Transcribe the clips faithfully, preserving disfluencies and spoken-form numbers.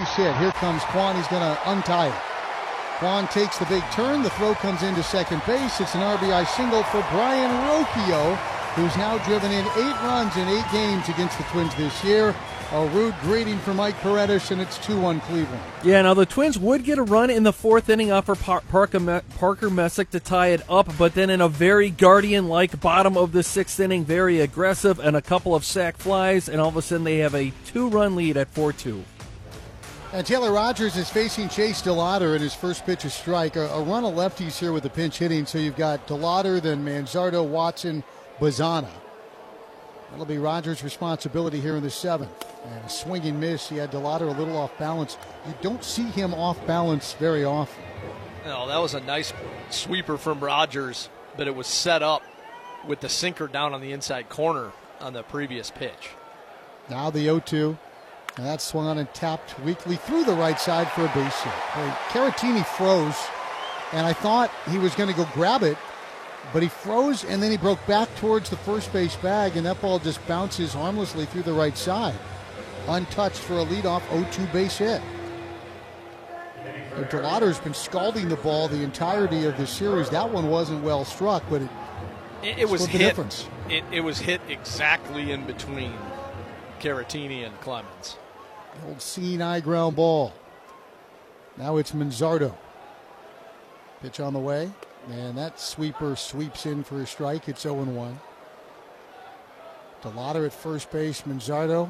base hit. Here comes Kwan. He's going to untie it. Kwan takes the big turn. The throw comes into second base. It's an R B I single for Brian Rocchio, who's now driven in eight runs in eight games against the Twins this year. A rude greeting for Mike Paredes, and it's two one Cleveland. Yeah, now the Twins would get a run in the fourth inning off for Par- Parker, Parker Messick to tie it up, but then in a very Guardian-like bottom of the sixth inning, very aggressive, and a couple of sac flies, and all of a sudden they have a two-run lead at four two. And Taylor Rogers is facing Chase DeLauder in his first pitch of strike. A, a run of lefties here with the pinch hitting, so you've got DeLauder, then Manzardo, Watson, Bazana. That'll be Rogers' responsibility here in the seventh. And a swinging miss. He had DeLauder a little off balance. You don't see him off balance very often. No, that was a nice sweeper from Rogers, but it was set up with the sinker down on the inside corner on the previous pitch. Now the oh two. And that's swung on and tapped weakly through the right side for a base hit. Caratini froze, and I thought he was going to go grab it, but he froze, and then he broke back towards the first base bag, and that ball just bounces harmlessly through the right side. Untouched for a leadoff oh two base hit. DeLauder's been scalding the ball the entirety of the series. That one wasn't well struck, but it, it, it was the hit. Difference. It, it was hit exactly in between Caratini and Clemens. Old seeing eye ground ball. Now it's Manzardo. Pitch on the way. And that sweeper sweeps in for a strike. It's oh one. DeLauder at first base. Manzardo.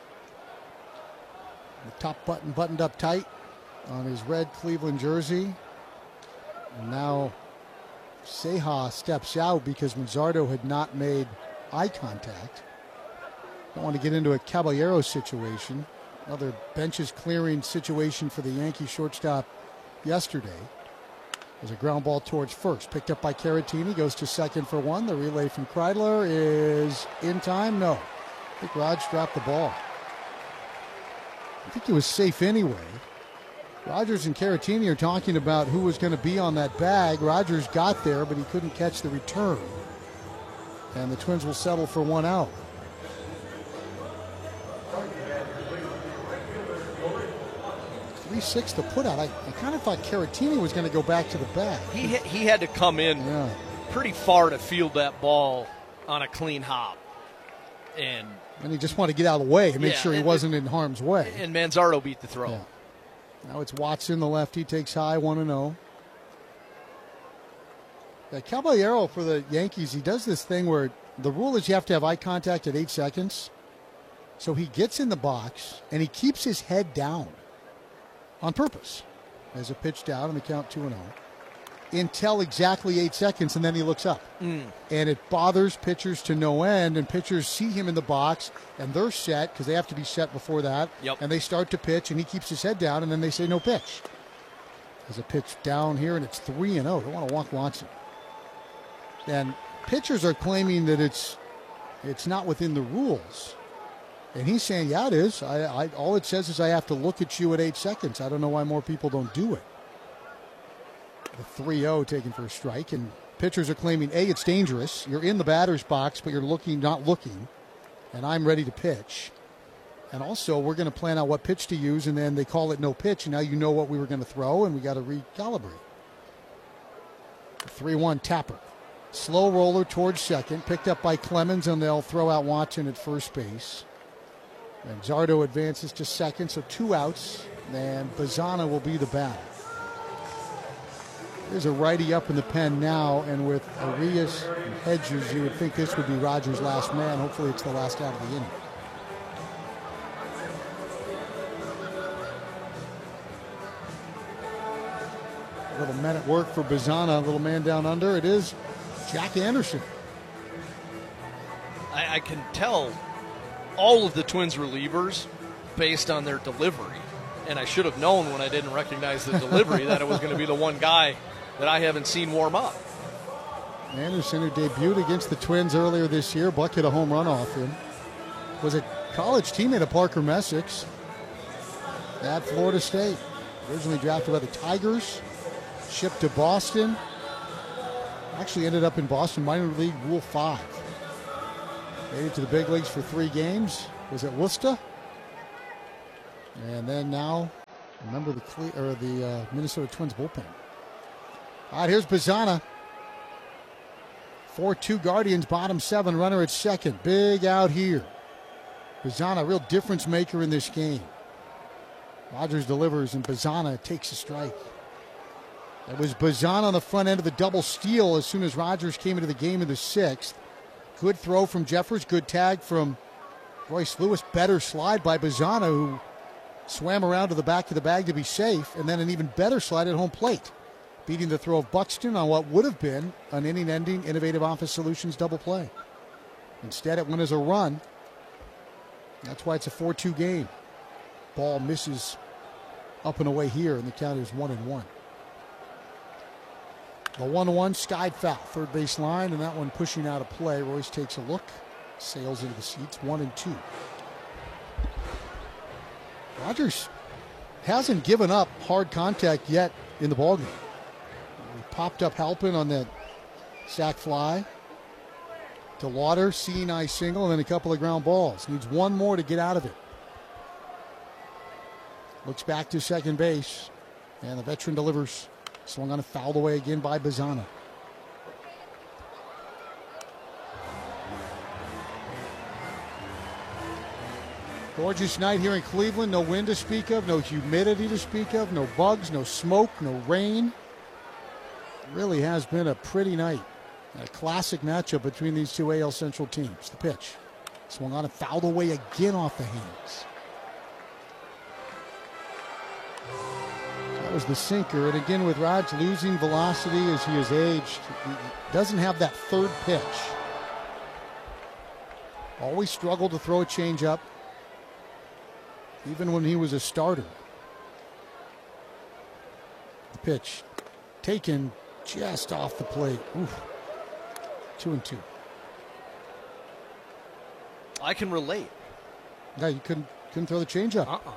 The top button buttoned up tight on his red Cleveland jersey. And now Ceja steps out because Manzardo had not made eye contact. Don't want to get into a Caballero situation. Another benches clearing situation for the Yankee shortstop yesterday. There's a ground ball towards first. Picked up by Caratini. Goes to second for one. The relay from Kreidler is in time. No. I think Raj dropped the ball. I think he was safe anyway. Rogers and Caratini are talking about who was going to be on that bag. Rogers got there, but he couldn't catch the return. And the Twins will settle for one out. three six to put out. I, I kind of thought Caratini was going to go back to the bag. He he had to come in yeah. pretty far to field that ball on a clean hop. And and he just wanted to get out of the way and make yeah, sure he and, wasn't in harm's way. And Manzardo beat the throw. Yeah. Now it's Watson, the lefty, takes high, one and oh. Yeah, Caballero for the Yankees, he does this thing where the rule is you have to have eye contact at eight seconds. So he gets in the box, and he keeps his head down on purpose. As a pitch down and the count two and oh. Until exactly eight seconds, and then he looks up. Mm. And it bothers pitchers to no end, and pitchers see him in the box, and they're set, because they have to be set before that, yep. and they start to pitch, and he keeps his head down, and then they say no pitch. There's a pitch down here, and it's three and oh. Don't want to walk Watson. And pitchers are claiming that it's it's not within the rules. And he's saying, yeah, it is. I, I, all it says is I have to look at you at eight seconds. I don't know why more people don't do it. The three oh taken for a strike, and pitchers are claiming, A, it's dangerous. You're in the batter's box, but you're looking, not looking, and I'm ready to pitch. And also, we're going to plan out what pitch to use, and then they call it no pitch, and now you know what we were going to throw, and we got to recalibrate. three one Tapper. Slow roller towards second, picked up by Clemens, and they'll throw out Watson at first base. And Zardo advances to second, so two outs, and Bazana will be the batter. There's a righty up in the pen now, and with Arias and Hedges, you would think this would be Rogers' last man. Hopefully it's the last out of the inning. A little men at work for Bazana, a little man down under. It is Jack Anderson. I, I can tell all of the Twins relievers based on their delivery. And I should have known when I didn't recognize the delivery that it was going to be the one guy that I haven't seen warm up. Anderson, who debuted against the Twins earlier this year, Buck hit a home run off him. Was a college teammate of Parker Messick's at Florida State. Originally drafted by the Tigers, shipped to Boston. Actually ended up in Boston minor league Rule five. Made it to the big leagues for three games. Was at Worcester. And then now Remember the Cle- or the uh, Minnesota Twins bullpen. All right, here's Bazzana. four two Guardians, bottom seven, runner at second. Big out here. Bazzana, a real difference maker in this game. Rogers delivers, and Bazzana takes a strike. That was Bazzana on the front end of the double steal as soon as Rogers came into the game in the sixth. Good throw from Jeffers, good tag from Royce Lewis. Better slide by Bazzana, who swam around to the back of the bag to be safe, and then an even better slide at home plate, beating the throw of Buxton on what would have been an inning-ending Innovative Office Solutions double play. Instead, it went as a run. That's why it's a four two game. Ball misses up and away here, and the count is one and one. The one one skied foul, third base line, and that one pushing out of play. Royce takes a look, sails into the seats, one and two. Rogers hasn't given up hard contact yet in the ballgame. He popped up Halpin on that sac fly. To Lauder, seeing eye single, and then a couple of ground balls. Needs one more to get out of it. Looks back to second base, and the veteran delivers. Swung on and fouled away again by Bazzana. Gorgeous night here in Cleveland. No wind to speak of, no humidity to speak of, no bugs, no smoke, no rain. It really has been a pretty night. A classic matchup between these two A L Central teams. The pitch. Swung on and fouled away again off the hands. That was the sinker. And again, with Raj losing velocity as he has aged, he doesn't have that third pitch. Always struggled to throw a changeup, even when he was a starter. The pitch taken just off the plate. Oof. Two and two. I can relate. Yeah, you couldn't couldn't throw the changeup. Uh-uh.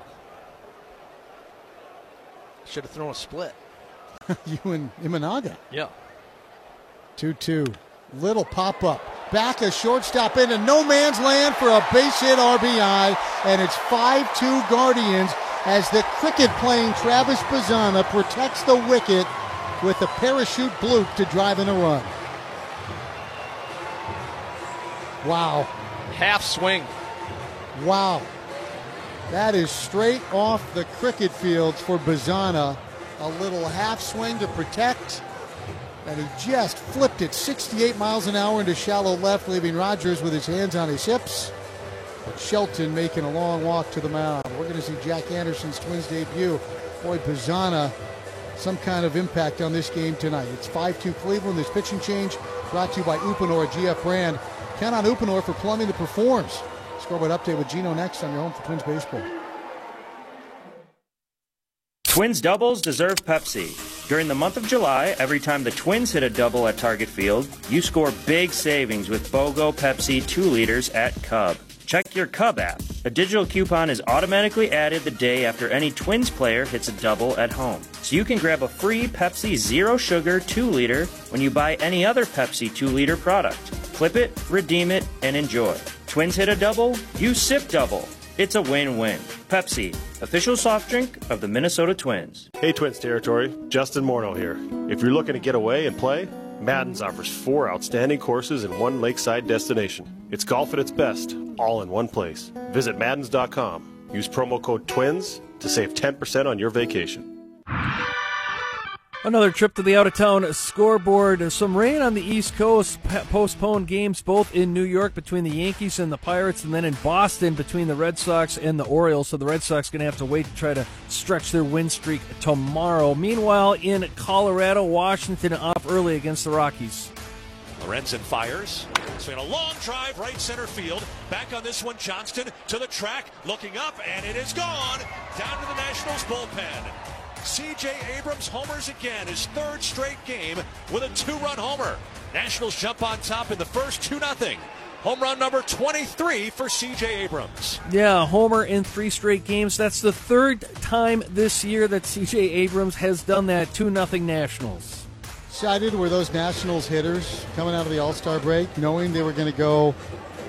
Should have thrown a split. You and Imanaga. Yeah. two two. Little pop-up. Back a shortstop into no man's land for a base hit R B I. And it's five two Guardians as the cricket-playing Travis Bazzana protects the wicket with a parachute bloop to drive in a run. Wow. Half swing. Wow. That is straight off the cricket fields for Bazzana. A little half swing to protect. And he just flipped it sixty-eight miles an hour into shallow left, leaving Rogers with his hands on his hips. But Shelton making a long walk to the mound. We're going to see Jack Anderson's Twins debut. Boy, Bazzana, some kind of impact on this game tonight. It's five two Cleveland. This pitching change brought to you by Uponor, G F brand. Count on Uponor for plumbing that performs. Scoreboard update with Gino next on your home for Twins baseball. Twins doubles deserve Pepsi. During the month of July, every time the Twins hit a double at Target Field, you score big savings with BOGO Pepsi two liters at Cub. Check your Cub app. A digital coupon is automatically added the day after any Twins player hits a double at home. So you can grab a free Pepsi Zero Sugar two liter when you buy any other Pepsi two liter product. Clip it, redeem it, and enjoy. Twins hit a double, you sip double. It's a win-win. Pepsi, official soft drink of the Minnesota Twins. Hey Twins territory, Justin Morneau here. If you're looking to get away and play, Madden's offers four outstanding courses in one lakeside destination. It's golf at its best, all in one place. Visit Maddens dot com. Use promo code TWINS to save ten percent on your vacation. Another trip to the out-of-town scoreboard. Some rain on the East Coast. Postponed games both in New York between the Yankees and the Pirates, and then in Boston between the Red Sox and the Orioles. So the Red Sox going to have to wait to try to stretch their win streak tomorrow. Meanwhile, in Colorado, Washington off early against the Rockies. Lorenzen fires. Swing a long drive right center field. Back on this one, Johnston to the track, looking up, and it is gone down to the Nationals bullpen. C J Abrams homers again, his third straight game with a two-run homer. Nationals jump on top in the first, two nothing. Home run number twenty-three for C J Abrams. Yeah, homer in three straight games. That's the third time this year that C J Abrams has done that. two nothing Nationals. Excited were those Nationals hitters coming out of the All-Star break, knowing they were going to go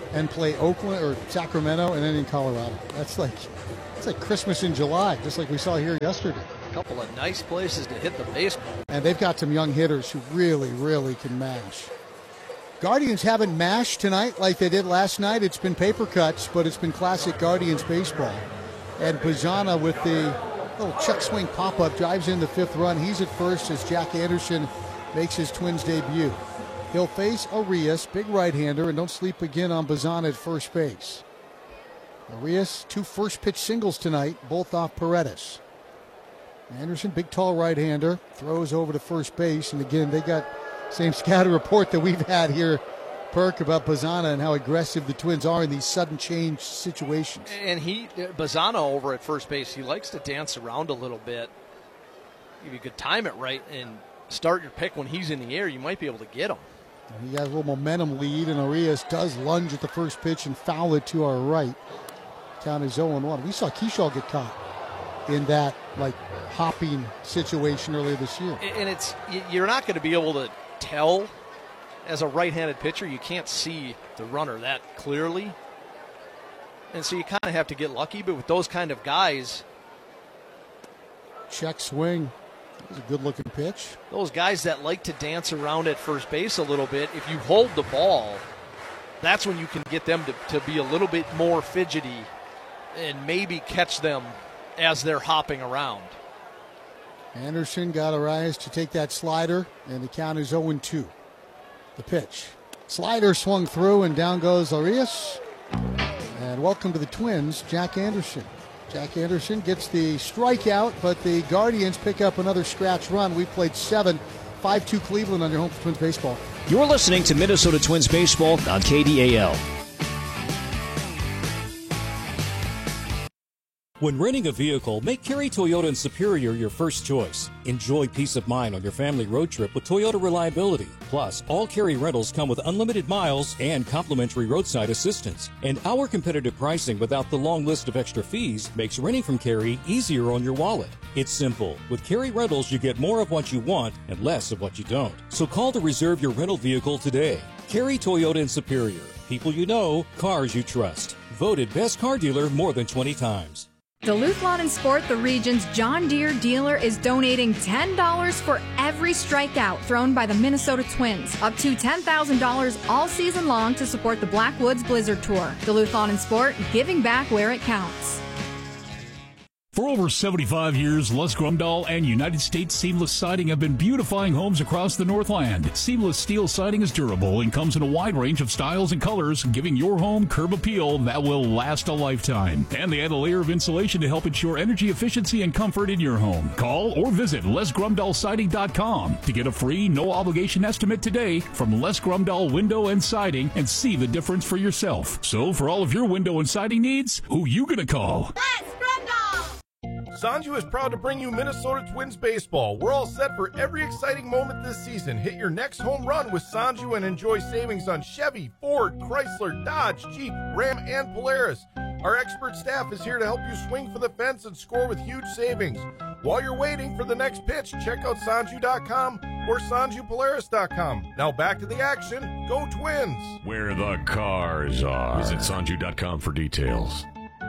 and play Oakland or Sacramento and then in Colorado. That's like it's like Christmas in July, just like we saw here yesterday. A couple of nice places to hit the baseball. And they've got some young hitters who really, really can mash. Guardians haven't mashed tonight like they did last night. It's been paper cuts, but it's been classic Guardians baseball. And Bazzana with the little check swing pop-up drives in the fifth run. He's at first as Jack Anderson makes his Twins debut. He'll face Arias, big right-hander, and don't sleep again on Bazzana at first base. Arias, two first-pitch singles tonight, both off Paredes. Anderson, big, tall right-hander, throws over to first base. And again, they got same scatter report that we've had here, Perk, about Bazzana and how aggressive the Twins are in these sudden change situations. And he, Bazzana over at first base, he likes to dance around a little bit. If you could time it right and start your pick when he's in the air, you might be able to get him. And he has a little momentum lead, and Arias does lunge at the first pitch and foul it to our right. Count is oh and one. We saw Kershaw get caught in that, like, hopping situation earlier this year. And it's you're not going to be able to tell as a right-handed pitcher. You can't see the runner that clearly, and so you kind of have to get lucky. But with those kind of guys, check swing, that was a good-looking pitch. Those guys that like to dance around at first base a little bit, if you hold the ball, that's when you can get them to, to be a little bit more fidgety and maybe catch them as they're hopping around. Anderson got Arias to take that slider, and the count is oh and two. The pitch. Slider swung through, and down goes Arias. And welcome to the Twins, Jack Anderson. Jack Anderson gets the strikeout, but the Guardians pick up another scratch run. We played seven, five two Cleveland on your home for Twins baseball. You're listening to Minnesota Twins baseball on K D A L. When renting a vehicle, make Cary Toyota in Superior your first choice. Enjoy peace of mind on your family road trip with Toyota reliability. Plus, all Cary rentals come with unlimited miles and complimentary roadside assistance. And our competitive pricing without the long list of extra fees makes renting from Cary easier on your wallet. It's simple. With Cary Rentals, you get more of what you want and less of what you don't. So call to reserve your rental vehicle today. Cary Toyota in Superior. People you know, cars you trust. Voted best car dealer more than twenty times. Duluth Lawn and Sport, the region's John Deere dealer, is donating ten dollars for every strikeout thrown by the Minnesota Twins. Up to ten thousand dollars all season long to support the Blackwoods Blizzard Tour. Duluth Lawn and Sport, giving back where it counts. For over seventy-five years, Les Grumdahl and United States Seamless Siding have been beautifying homes across the Northland. Seamless steel siding is durable and comes in a wide range of styles and colors, giving your home curb appeal that will last a lifetime. And they add a layer of insulation to help ensure energy efficiency and comfort in your home. Call or visit les grumdahl siding dot com to get a free, no-obligation estimate today from Les Grumdahl Window and Siding and see the difference for yourself. So for all of your window and siding needs, who you gonna call? Les Grumdahl! Sanju is proud to bring you Minnesota Twins baseball. We're all set for every exciting moment this season. Hit your next home run with Sanju and enjoy savings on Chevy, Ford, Chrysler, Dodge, Jeep, Ram, and Polaris. Our expert staff is here to help you swing for the fence and score with huge savings. While you're waiting for the next pitch, check out sanju dot com or sanju polaris dot com. Now back to the action. Go Twins! Where the cars are. Visit sanju dot com for details.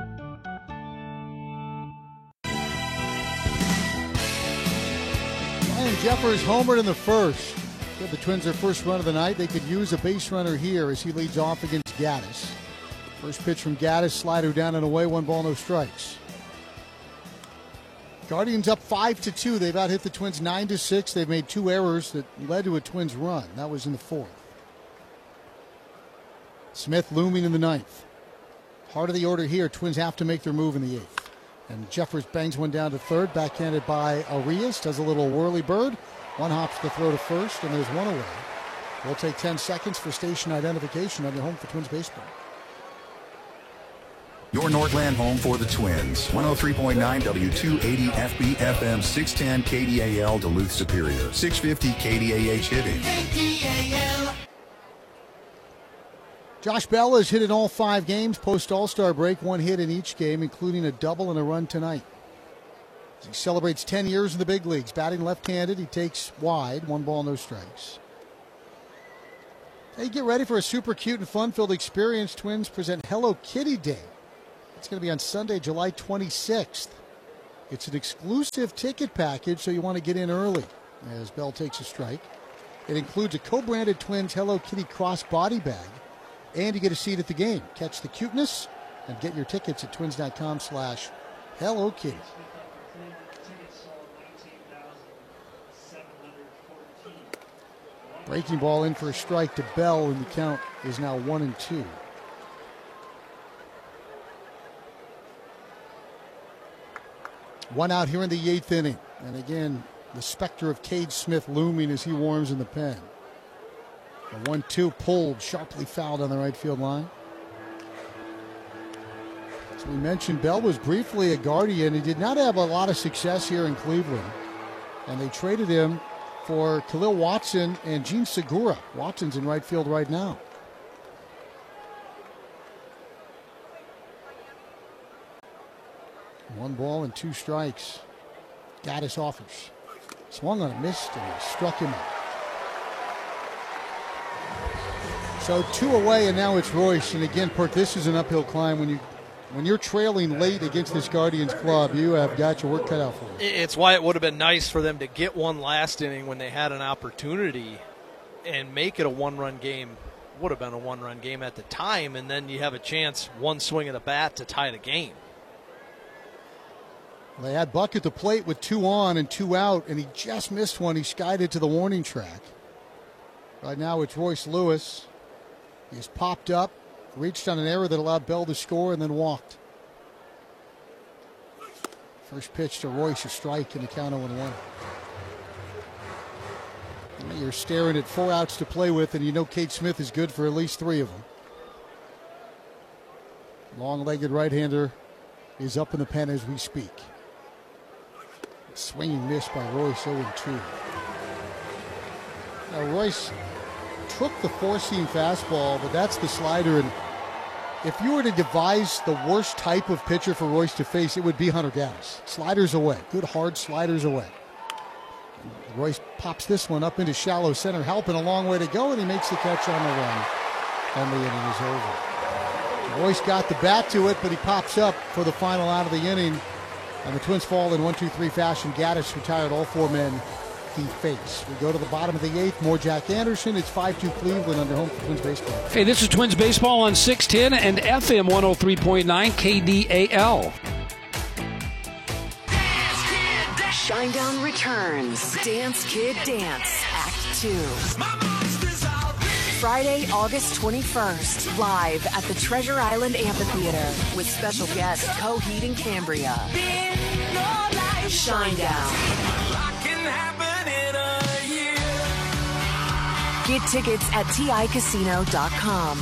And Jeffers homered in the first. Give the Twins their first run of the night. They could use a base runner here as he leads off against Gaddis. First pitch from Gaddis, slider down and away, one ball, no strikes. Guardians up five to two. They've out hit the Twins nine to six. They've made two errors that led to a Twins run. That was in the fourth. Smith looming in the ninth. Heart of the order here. Twins have to make their move in the eighth. And Jeffers bangs one down to third, backhanded by Arias, does a little whirly bird. One hops the throw to first, and there's one away. We'll take ten seconds for station identification on your home for Twins baseball. Your Northland home for the Twins. one oh three point nine W two eighty F B F M six ten K D A L Duluth Superior. six fifty K D A H hitting. K D A L. Josh Bell has hit in all five games post All-Star break, one hit in each game, including a double and a run tonight. As he celebrates ten years in the big leagues, batting left-handed, he takes wide, one ball, no strikes. Hey, get ready for a super cute and fun-filled experience. Twins present Hello Kitty Day. It's going to be on Sunday, July twenty-sixth. It's an exclusive ticket package, so you want to get in early as Bell takes a strike. It includes a co-branded Twins Hello Kitty cross-body bag, and you get a seat at the game. Catch the cuteness and get your tickets at twins.com slash Hello Kitty. Breaking ball in for a strike to Bell, and the count is now one and two. One out here in the eighth inning. And again, the specter of Cade Smith looming as he warms in the pen. The one two pulled, sharply fouled on the right field line. As we mentioned, Bell was briefly a Guardian. He did not have a lot of success here in Cleveland. And they traded him for Khalil Watson and Gene Segura. Watson's in right field right now. One ball and two strikes. Gaddis offers. Swung on a miss and he struck him out. So two away, and now it's Royce. And again, Perk, this is an uphill climb. When, you, when you're trailing late against this Guardians club, you have got your work cut out for you. It's why it would have been nice for them to get one last inning when they had an opportunity and make it a one-run game. Would have been a one-run game at the time, and then you have a chance, one swing of the bat, to tie the game. They had Buck at the plate with two on and two out, and he just missed one. He skied it to the warning track. Right now it's Royce Lewis. He's popped up, reached on an error that allowed Bell to score, and then walked. First pitch to Royce, a strike, and the count oh one. You're staring at four outs to play with, and you know Cade Smith is good for at least three of them. Long-legged right-hander is up in the pen as we speak. Swinging miss by Royce, oh and two. Now Royce took the four-seam fastball, but that's the slider. And if you were to devise the worst type of pitcher for Royce to face, it would be Hunter Gaddis. Sliders away, good hard sliders away. And Royce pops this one up into shallow center, helping a long way to go, and he makes the catch on the run. And the inning is over. Royce got the bat to it, but he pops up for the final out of the inning. And the Twins fall in one two three fashion. Gaddis retired all four men he faced. We go to the bottom of the eighth. More Jack Anderson. It's five two Cleveland under home for Twins baseball. Hey, this is Twins baseball on six ten and F M one oh three point nine K D A L. Shinedown returns. Dance Kid Dance, Act two. Friday, August twenty-first, live at the Treasure Island Amphitheater with special guest Coheed and Cambria. Shinedown. Get tickets at T I casino dot com.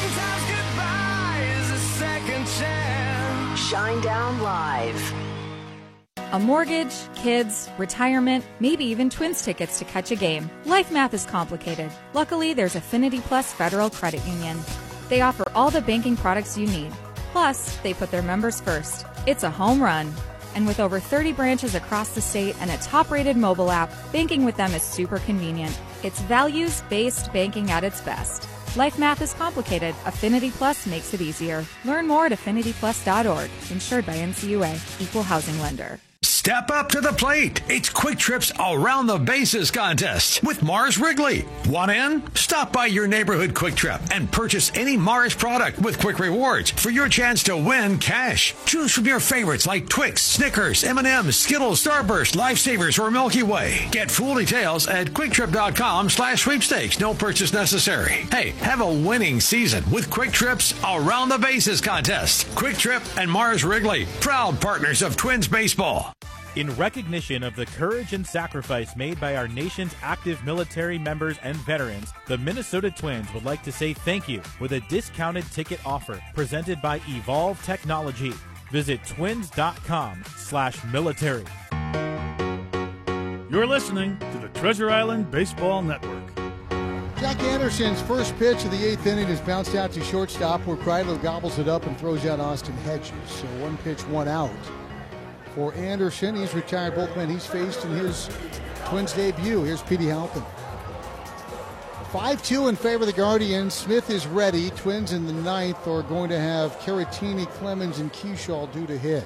Shinedown Live. A mortgage, kids, retirement, maybe even Twins tickets to catch a game. Life math is complicated. Luckily, there's Affinity Plus Federal Credit Union. They offer all the banking products you need. Plus, they put their members first. It's a home run. And with over thirty branches across the state and a top-rated mobile app, banking with them is super convenient. It's values-based banking at its best. Life math is complicated. Affinity Plus makes it easier. Learn more at affinity plus dot org. Insured by N C U A. Equal housing lender. Step up to the plate. It's Quick Trip's Around the Bases contest with Mars Wrigley. Want in? Stop by your neighborhood Quick Trip and purchase any Mars product with Quick Rewards for your chance to win cash. Choose from your favorites like Twix, Snickers, M and M's, Skittles, Starburst, Lifesavers, or Milky Way. Get full details at quicktrip.com slash sweepstakes. No purchase necessary. Hey, have a winning season with Quick Trip's Around the Bases contest. Quick Trip and Mars Wrigley, proud partners of Twins baseball. In recognition of the courage and sacrifice made by our nation's active military members and veterans, the Minnesota Twins would like to say thank you with a discounted ticket offer presented by Evolve Technology. Visit twins.com slash military. You're listening to the Treasure Island Baseball Network. Jack Anderson's first pitch of the eighth inning is bounced out to shortstop, where Kreidler gobbles it up and throws out Austin Hedges. So one pitch, one out. For Anderson, he's retired both men he's faced in his Twins debut. Here's Petey Halpin. five two in favor of the Guardians. Smith is ready. Twins in the ninth are going to have Caratini, Clemens, and Keyshaw due to hit.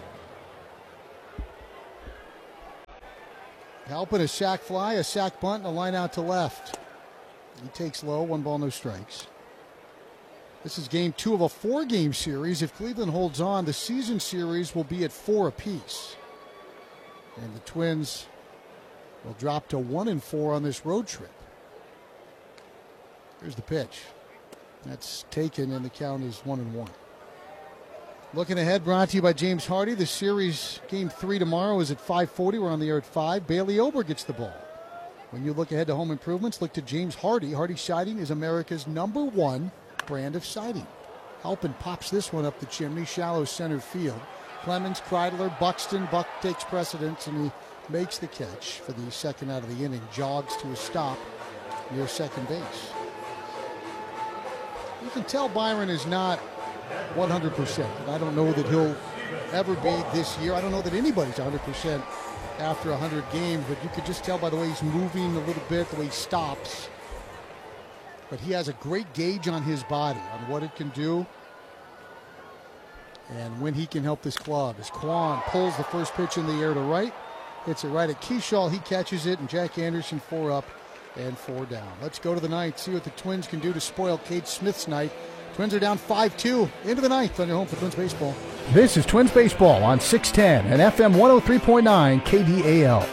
Halpin a sac fly, a sac bunt, and a line out to left. He takes low, one ball, no strikes. This is game two of a four-game series. If Cleveland holds on, the season series will be at four apiece. And the Twins will drop to one and four on this road trip. Here's the pitch. That's taken, and the count is one and one. Looking ahead, brought to you by James Hardy. The series game three tomorrow is at five forty. We're on the air at five. Bailey Ober gets the ball. When you look ahead to home improvements, look to James Hardy. Hardy Siding is America's number one brand of siding. Halpin pops this one up the chimney, shallow center field. Clemens, Kreidler, Buxton. Buck takes precedence, and he makes the catch for the second out of the inning. Jogs to a stop near second base. You can tell Byron is not one hundred percent. And I don't know that he'll ever be this year. I don't know that anybody's one hundred percent after one hundred games, but you could just tell by the way he's moving a little bit, the way he stops. But he has a great gauge on his body, on what it can do, and when he can help this club. As Kwan pulls the first pitch in the air to right, hits it right at Keyshaw, he catches it, and Jack Anderson four up and four down. Let's go to the ninth, see what the Twins can do to spoil Cade Smith's night. Twins are down five two into the ninth on your home for Twins Baseball. This is Twins Baseball on six ten and F M one oh three point nine K D A L.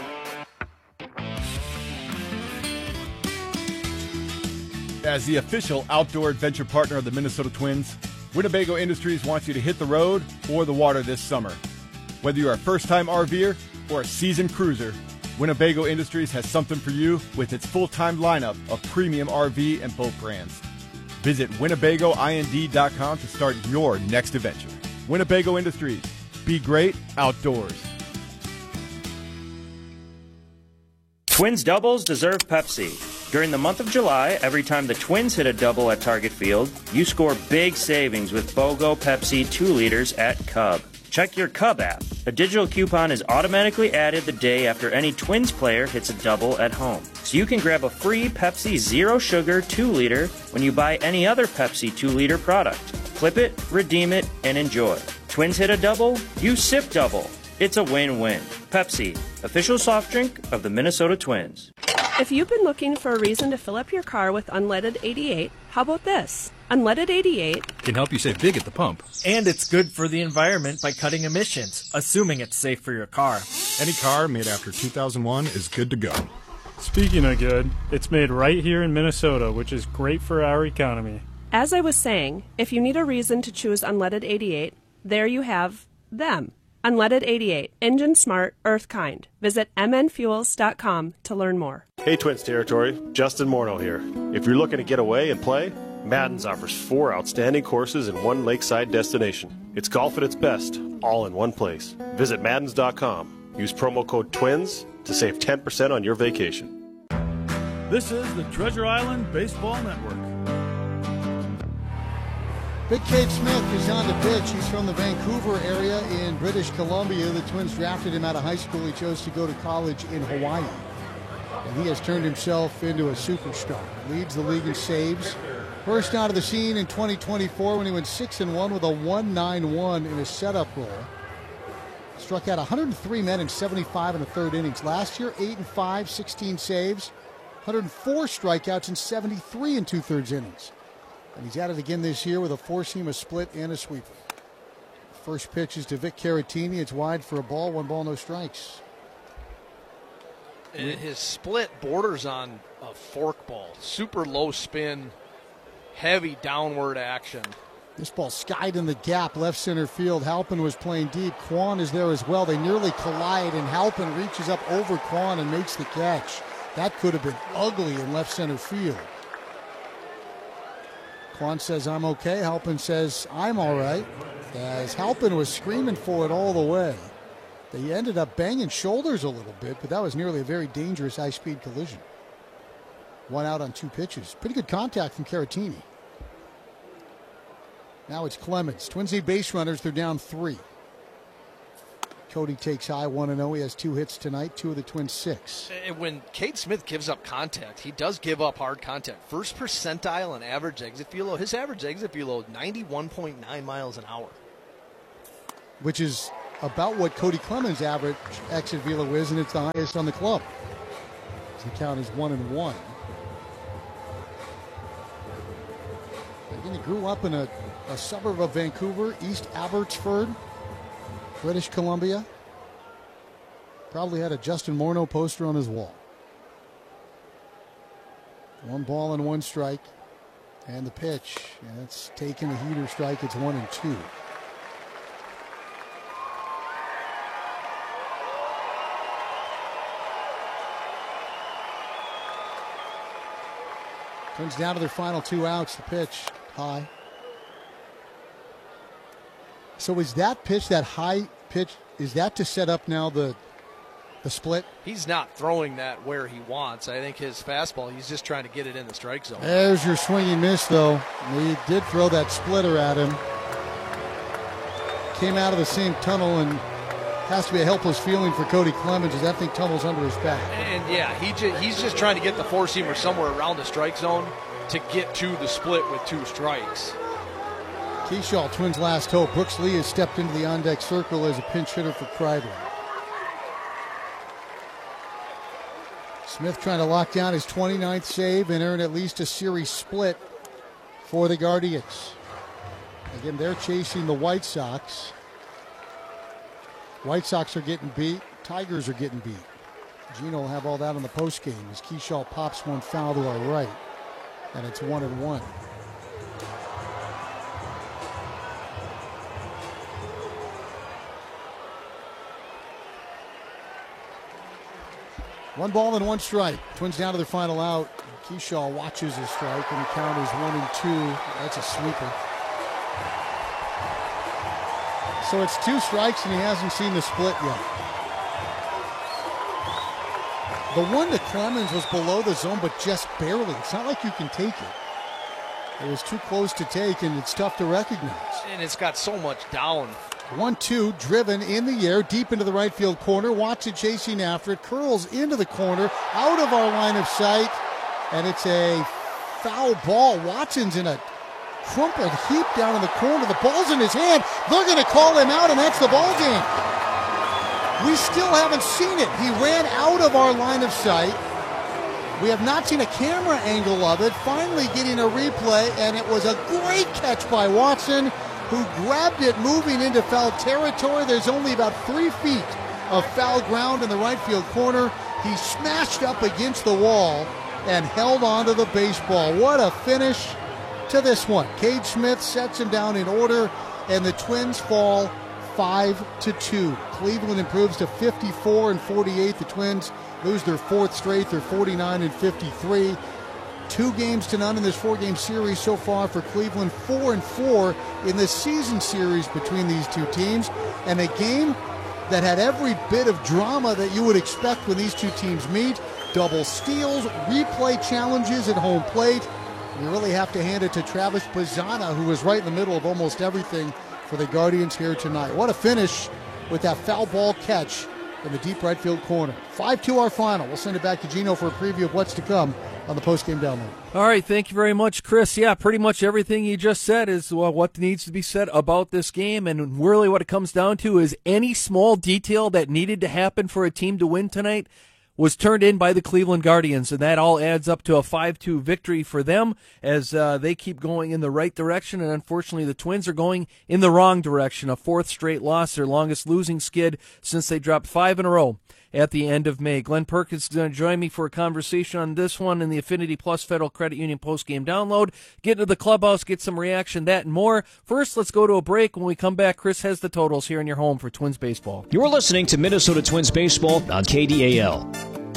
As the official outdoor adventure partner of the Minnesota Twins, Winnebago Industries wants you to hit the road or the water this summer. Whether you're a first-time RVer or a seasoned cruiser, Winnebago Industries has something for you with its full-time lineup of premium R V and boat brands. Visit Winnebago I N D dot com to start your next adventure. Winnebago Industries. Be great outdoors. Twins doubles deserve Pepsi. During the month of July, every time the Twins hit a double at Target Field, you score big savings with BOGO Pepsi two liters at Cub. Check your Cub app. A digital coupon is automatically added the day after any Twins player hits a double at home. So you can grab a free Pepsi Zero Sugar two liter when you buy any other Pepsi two liter product. Clip it, redeem it, and enjoy. Twins hit a double, you sip double. It's a win-win. Pepsi, official soft drink of the Minnesota Twins. If you've been looking for a reason to fill up your car with Unleaded eighty-eight, how about this? Unleaded eighty-eight can help you save big at the pump. And it's good for the environment by cutting emissions, assuming it's safe for your car. Any car made after two thousand one is good to go. Speaking of good, it's made right here in Minnesota, which is great for our economy. As I was saying, if you need a reason to choose Unleaded eighty-eight, there you have them. Unleaded eighty-eight, engine smart, earth kind. Visit m n fuels dot com to learn more. Hey Twins territory, Justin Morneau here. If you're looking to get away and play, Madden's offers four outstanding courses in one lakeside destination. It's golf at its best, all in one place. Visit Maddens dot com. Use promo code TWINS to save ten percent on your vacation. This is the Treasure Island Baseball Network. Big Cade Smith is on the pitch. He's from the Vancouver area in British Columbia. The Twins drafted him out of high school. He chose to go to college in Hawaii. And he has turned himself into a superstar. Leads the league in saves. First out of the scene in twenty twenty-four when he went six and one with a one nine one in a setup role. Struck out one hundred three men in seventy-five in the third innings. Last year, eight and five, sixteen saves, one hundred four strikeouts and seventy-three in two-thirds innings. And he's at it again this year with a four-seam, a split, and a sweeper. First pitch is to Vic Caratini. It's wide for a ball, one ball, no strikes. And his split borders on a forkball. Super low spin, heavy downward action. This ball skied in the gap, left center field. Halpin was playing deep. Kwan is there as well. They nearly collide, and Halpin reaches up over Kwan and makes the catch. That could have been ugly in left center field. Kwan says, I'm okay. Halpin says, I'm all right. As Halpin was screaming for it all the way. They ended up banging shoulders a little bit, but that was nearly a very dangerous high-speed collision. One out on two pitches. Pretty good contact from Caratini. Now it's Clemens. Twins need base runners. They're down three. Cody takes high one and oh. He has two hits tonight, two of the Twins' six. When Cade Smith gives up contact, he does give up hard contact. First percentile in average exit velo. His average exit velo, ninety-one point nine miles an hour. Which is about what Cody Clemens' average exit velo is, and it's the highest on the club. The count is one and one. Again, he grew up in a, a suburb of Vancouver, East Abbotsford, British Columbia. Probably had a Justin Morneau poster on his wall. One ball and one strike. And the pitch. And it's taken a heater strike. It's one and two. Comes down to their final two outs. The pitch high. So is that pitch, that high pitch, is that to set up now the the split? He's not throwing that where he wants. I think his fastball, he's just trying to get it in the strike zone. There's your swinging miss, though. He did throw that splitter at him. Came out of the same tunnel, and has to be a helpless feeling for Cody Clemens as that thing tumbles under his back. And yeah, he ju- he's just trying to get the four-seamer somewhere around the strike zone to get to the split with two strikes. Keyshaw, Twins' last hope. Brooks Lee has stepped into the on-deck circle as a pinch hitter for Kreidler. Smith trying to lock down his twenty-ninth save and earn at least a series split for the Guardians. Again, they're chasing the White Sox. White Sox are getting beat. Tigers are getting beat. Gino will have all that on the postgame as Keyshaw pops one foul to our right. And it's one and one. One ball and one strike. Twins down to their final out. Keyshaw watches his strike, and the count is one and two. That's a sweeper. So it's two strikes, and he hasn't seen the split yet. The one to Clemens was below the zone, but just barely. It's not like you can take it. It was too close to take, and it's tough to recognize. And it's got so much down. one two, driven in the air, deep into the right field corner. Watson chasing after it, curls into the corner, out of our line of sight, and it's a foul ball. Watson's in a crumpled heap down in the corner. The ball's in his hand. They're going to call him out, and that's the ball game. We still haven't seen it. He ran out of our line of sight. We have not seen a camera angle of it. Finally getting a replay, and it was a great catch by Watson, who grabbed it moving into foul territory. There's only about three feet of foul ground in the right field corner. He smashed up against the wall and held onto the baseball. What a finish to this one. Cade Smith sets him down in order, and the Twins fall five to two. Cleveland improves to fifty-four and forty-eight. The Twins lose their fourth straight. They're forty-nine and fifty-three. Two games to none in this four-game series so far for Cleveland. Four and four in the season series between these two teams. And a game that had every bit of drama that you would expect when these two teams meet. Double steals, replay challenges at home plate. You really have to hand it to Travis Bazzana, who was right in the middle of almost everything for the Guardians here tonight. What a finish with that foul ball catch in the deep right field corner. five two our final. We'll send it back to Gino for a preview of what's to come on the postgame download. All right, thank you very much, Chris. Yeah, pretty much everything you just said is well, what needs to be said about this game, and really what it comes down to is any small detail that needed to happen for a team to win tonight was turned in by the Cleveland Guardians, and that all adds up to a five two victory for them as uh, they keep going in the right direction, and unfortunately the Twins are going in the wrong direction. A fourth straight loss, their longest losing skid since they dropped five in a row at the end of May. Glenn Perkins is going to join me for a conversation on this one in the Affinity Plus Federal Credit Union postgame download. Get into the clubhouse, get some reaction, that and more. First, let's go to a break. When we come back, Chris has the totals here in your home for Twins baseball. You're listening to Minnesota Twins baseball on K D A L.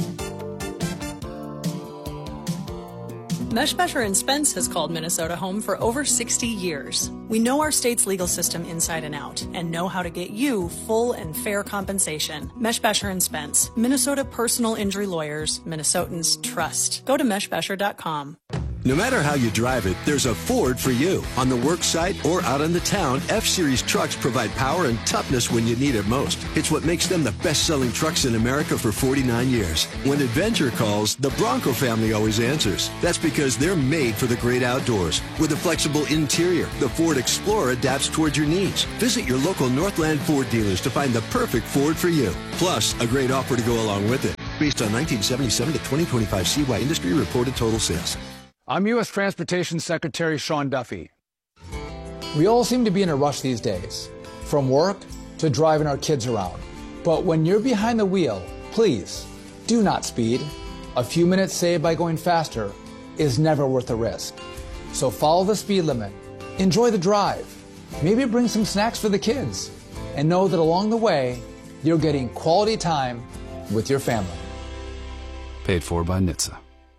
Meshbesher and Spence has called Minnesota home for over sixty years. We know our state's legal system inside and out and know how to get you full and fair compensation. Meshbesher and Spence, Minnesota personal injury lawyers, Minnesotans trust. Go to meshbesher dot com. No matter how you drive it, there's a Ford for you. On the work site or out in the town, F-Series trucks provide power and toughness when you need it most. It's what makes them the best-selling trucks in America for forty-nine years. When adventure calls, the Bronco family always answers. That's because they're made for the great outdoors. With a flexible interior, the Ford Explorer adapts towards your needs. Visit your local Northland Ford dealers to find the perfect Ford for you. Plus, a great offer to go along with it. Based on nineteen seventy-seven to twenty twenty-five C Y industry reported total sales. I'm U S Transportation Secretary Sean Duffy. We all seem to be in a rush these days, from work to driving our kids around. But when you're behind the wheel, please do not speed. A few minutes saved by going faster is never worth the risk. So follow the speed limit, enjoy the drive, maybe bring some snacks for the kids, and know that along the way, you're getting quality time with your family. Paid for by N H T S A.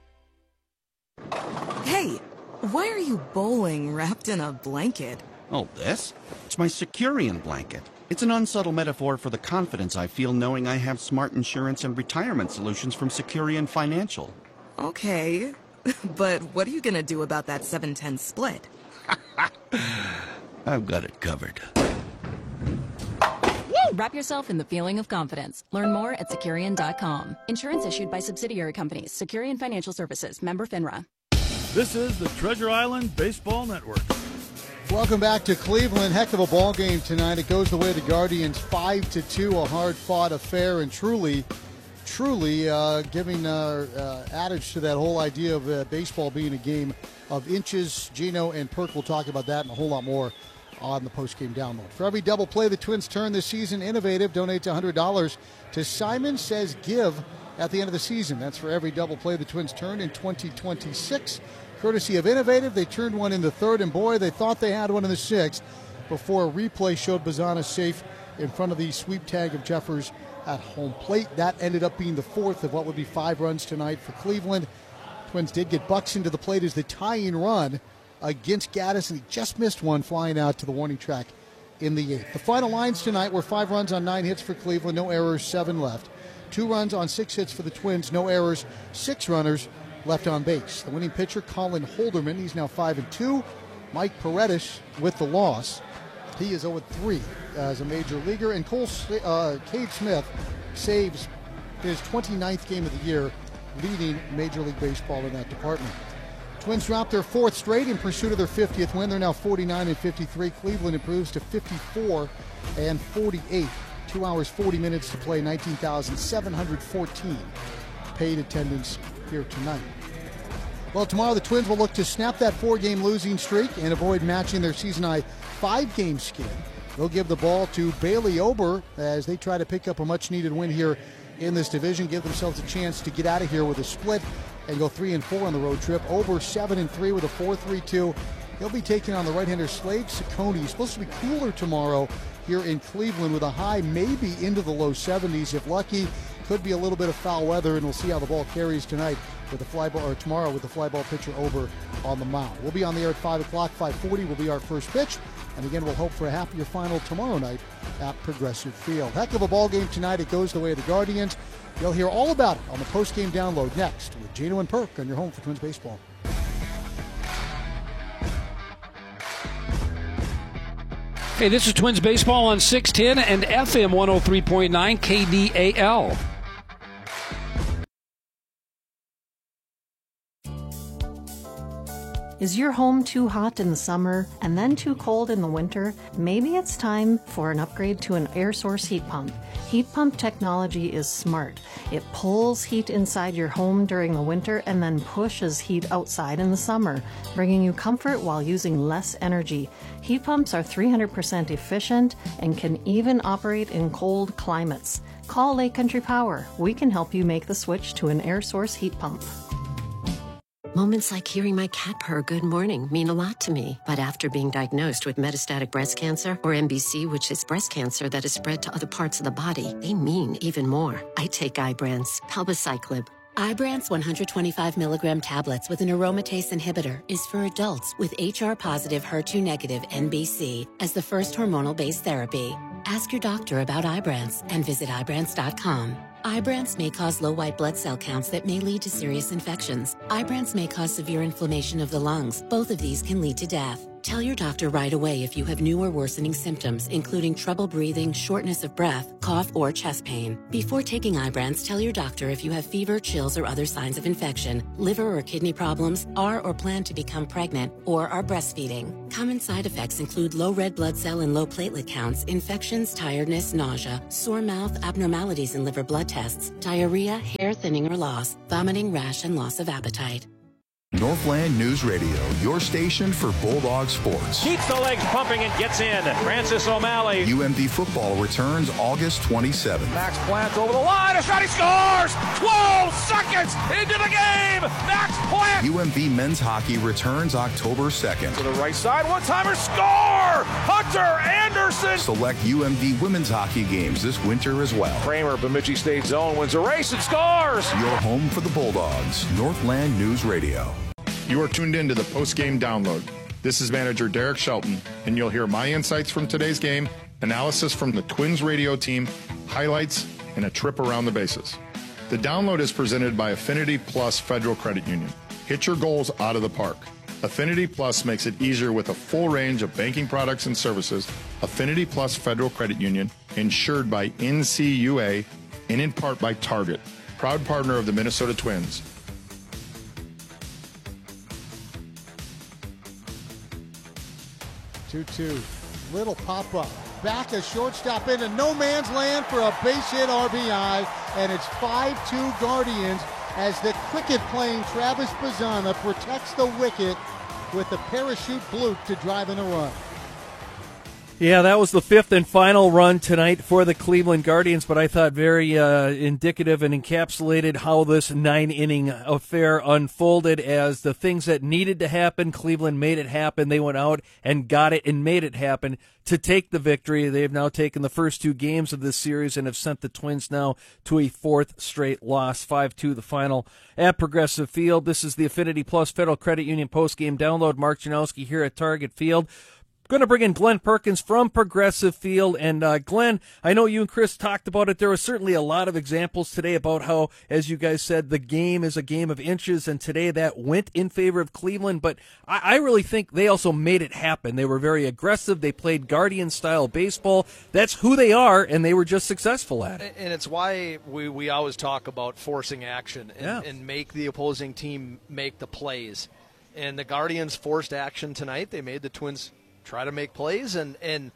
Hey, why are you bowling wrapped in a blanket? Oh, this? It's my Securian blanket. It's an unsubtle metaphor for the confidence I feel knowing I have smart insurance and retirement solutions from Securian Financial. Okay, but what are you gonna do about that seven ten split? I've got it covered. Wrap yourself in the feeling of confidence. Learn more at Securian dot com. Insurance issued by subsidiary companies. Securian Financial Services. Member FINRA. This is the Treasure Island Baseball Network. Welcome back to Cleveland. Heck of a ball game tonight. It goes the way of the Guardians, five to two, a hard-fought affair, and truly, truly uh, giving uh, uh, adage to that whole idea of uh, baseball being a game of inches. Gino and Perk will talk about that and a whole lot more on the post-game download. For every double play the Twins turn this season innovative, donate one hundred dollars to Simon Says Give at the end of the season. That's for every double play the Twins turn in twenty twenty-six. Courtesy of Innovative, they turned one in the third, and boy, they thought they had one in the sixth before a replay showed Bazana safe in front of the sweep tag of Jeffers at home plate. That ended up being the fourth of what would be five runs tonight for Cleveland. Twins did get Buxton to the plate as the tying run against Gaddis, and he just missed one flying out to the warning track in the eighth. The final lines tonight were five runs on nine hits for Cleveland, no errors, seven left. Two runs on six hits for the Twins, no errors, six runners left on base. The winning pitcher, Colin Holderman, he's now five and two. Mike Paredes with the loss. He is oh and three as a major leaguer. And Cole, uh, Cade Smith saves his twenty-ninth game of the year, leading Major League Baseball in that department. Twins dropped their fourth straight in pursuit of their fiftieth win. They're now forty-nine and fifty-three. Cleveland improves to fifty-four and forty-eight. Two hours, forty minutes to play, nineteen thousand seven hundred fourteen paid attendance here tonight. Well, tomorrow the Twins will look to snap that four-game losing streak and avoid matching their season-high five-game skid. They'll give the ball to Bailey Ober as they try to pick up a much-needed win here in this division, give themselves a chance to get out of here with a split and go three and four on the road trip. Ober seven and three with a four three two. He'll be taking on the right-hander Slade Ciccone. He's supposed to be cooler tomorrow here in Cleveland with a high maybe into the low seventies if lucky. Could be a little bit of foul weather, and we'll see how the ball carries tonight with the fly ball, or tomorrow with the fly ball pitcher Ober on the mound. We'll be on the air at five o'clock. five forty will be our first pitch. And again, we'll hope for a happier final tomorrow night at Progressive Field. Heck of a ball game tonight. It goes the way of the Guardians. You'll hear all about it on the post-game download next with Gino and Perk on your home for Twins baseball. Hey, this is Twins baseball on six ten and F M one oh three point nine K D A L. Is your home too hot in the summer and then too cold in the winter? Maybe it's time for an upgrade to an air source heat pump. Heat pump technology is smart. It pulls heat inside your home during the winter and then pushes heat outside in the summer, bringing you comfort while using less energy. Heat pumps are three hundred percent efficient and can even operate in cold climates. Call Lake Country Power. We can help you make the switch to an air source heat pump. Moments like hearing my cat purr good morning mean a lot to me. But after being diagnosed with metastatic breast cancer, or M B C, which is breast cancer that is spread to other parts of the body, they mean even more. I take Ibrance, palbociclib. Ibrance one hundred twenty-five milligram tablets with an aromatase inhibitor is for adults with H R-positive, H E R two negative M B C as the first hormonal-based therapy. Ask your doctor about Ibrance and visit Ibrance dot com. Ibrance may cause low white blood cell counts that may lead to serious infections. Ibrance may cause severe inflammation of the lungs. Both of these can lead to death. Tell your doctor right away if you have new or worsening symptoms, including trouble breathing, shortness of breath, cough, or chest pain. Before taking Ibrance, tell your doctor if you have fever, chills, or other signs of infection, liver or kidney problems, are or plan to become pregnant, or are breastfeeding. Common side effects include low red blood cell and low platelet counts, infections, tiredness, nausea, sore mouth, abnormalities in liver blood tests, diarrhea, hair thinning or loss, vomiting, rash, and loss of appetite. Northland News Radio, your station for Bulldog sports. Keeps the legs pumping and gets in. Francis O'Malley. U M D football returns August twenty-seventh. Max Plant over the line. A shot, he scores! twelve seconds into the game. Max Plant. U M D men's hockey returns October second. To the right side, one-timer, score! Hunter Anderson. Select U M D women's hockey games this winter as well. Kramer, Bemidji State zone, wins a race and scores! Your home for the Bulldogs, Northland News Radio. You are tuned in to the post-game download. This is manager Derek Shelton, and you'll hear my insights from today's game, analysis from the Twins radio team, highlights, and a trip around the bases. The download is presented by Affinity Plus Federal Credit Union. Hit your goals out of the park. Affinity Plus makes it easier with a full range of banking products and services. Affinity Plus Federal Credit Union, insured by N C U A and in part by Target, proud partner of the Minnesota Twins. two two. Little pop-up. Back a shortstop into no man's land for a base hit R B I, and it's five two Guardians as the cricket-playing Travis Bazzana protects the wicket with the parachute bloop to drive in a run. Yeah, that was the fifth and final run tonight for the Cleveland Guardians, but I thought very uh, indicative and encapsulated how this nine-inning affair unfolded as the things that needed to happen, Cleveland made it happen. They went out and got it and made it happen to take the victory. They have now taken the first two games of this series and have sent the Twins now to a fourth straight loss, five two the final at Progressive Field. This is the Affinity Plus Federal Credit Union postgame download. Mark Janowski here at Target Field. Going to bring in Glenn Perkins from Progressive Field. And uh, Glenn, I know you and Chris talked about it. There was certainly a lot of examples today about how, as you guys said, the game is a game of inches, and today that went in favor of Cleveland. But I, I really think they also made it happen. They were very aggressive. They played Guardian-style baseball. That's who they are, and they were just successful at it. And it's why we, we always talk about forcing action and, yeah. and make the opposing team make the plays. And the Guardians forced action tonight. They made the Twins try to make plays, and, and